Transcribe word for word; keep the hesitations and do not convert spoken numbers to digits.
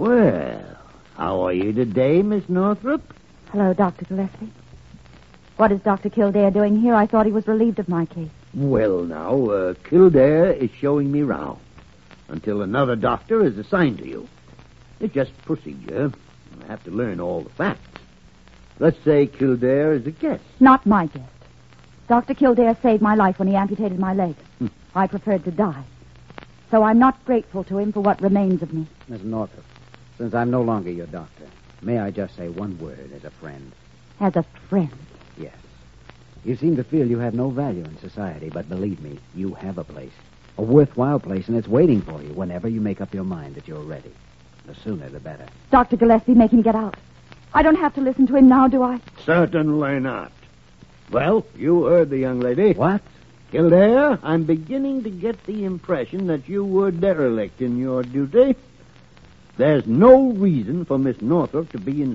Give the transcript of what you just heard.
Well, how are you today, Miss Northrop? Hello, Doctor Gillespie. What is Doctor Kildare doing here? I thought he was relieved of my case. Well, now, uh, Kildare is showing me round until another doctor is assigned to you. It's just procedure. I have to learn all the facts. Let's say Kildare is a guest. Not my guest. Doctor Kildare saved my life when he amputated my leg. Hmm. I preferred to die. So I'm not grateful to him for what remains of me. Miss Northrop, since I'm no longer your doctor, may I just say one word as a friend? As a friend. Yes. You seem to feel you have no value in society, but believe me, you have a place. A worthwhile place, and it's waiting for you whenever you make up your mind that you're ready. The sooner, the better. Doctor Gillespie, make him get out. I don't have to listen to him now, do I? Certainly not. Well, you heard the young lady. What? Kildare, I'm beginning to get the impression that you were derelict in your duty. There's no reason for Miss Northrop to be in